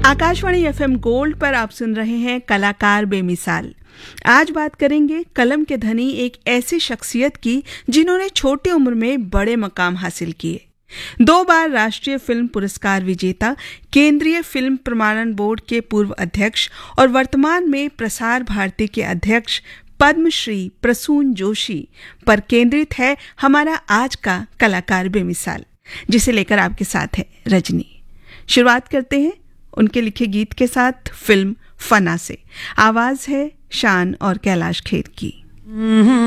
Akashvani FM gold पर आप सुन रहे हैं कलाकार बेमिसाल। आज बात करेंगे कलम के धनी एक ऐसी शख्सियत की जिन्होंने छोटी उम्र में बड़े मकाम हासिल किए। 2 बार राष्ट्रीय फिल्म पुरस्कार विजेता, केंद्रीय फिल्म प्रमाणन बोर्ड के पूर्व अध्यक्ष और वर्तमान में प्रसार भारती के अध्यक्ष पद्मश्री प्रसून जोशी पर केंद्रित है हमारा आज का कलाकार बेमिसाल, जिसे लेकर आपके साथ है रजनी। शुरुआत करते हैं उनके लिखे गीत के साथ फिल्म फना से। आवाज है शान और कैलाश खेर की।